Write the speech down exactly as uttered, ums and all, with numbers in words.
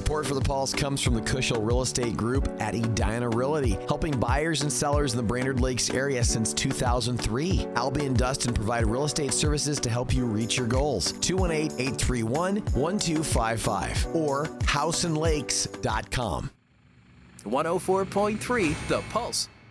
Support for the Pulse comes from the Cushel Real Estate Group at Edina Realty, helping buyers and sellers in the Brainerd Lakes area since two thousand three. Albie and Dustin provide real estate services to help you reach your goals. two one eight, eight three one, one two five five or house and lakes dot com. one oh four point three The Pulse.